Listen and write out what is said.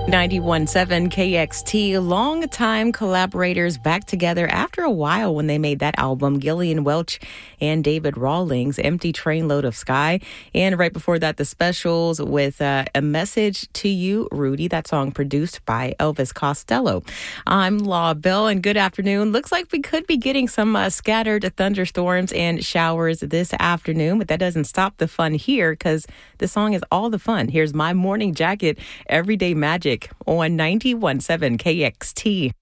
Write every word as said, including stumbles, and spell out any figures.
ninety-one point seven K X T, longtime collaborators back together after a while when they made that album, Gillian Welch and David Rawlings, Empty Trainload of Sky. And right before that, The Specials with uh, A Message to You, Rudy, that song produced by Elvis Costello. I'm Law Bell, and good afternoon. Looks like we could be getting some uh, scattered thunderstorms and showers this afternoon, but that doesn't stop the fun here because the song is all the fun. Here's My Morning Jacket, Everyday Magic on ninety-one point seven K X T.